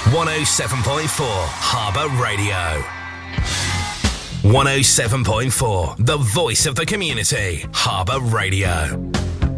107.4 Harbour Radio. 107.4, the voice of the community. Harbour Radio.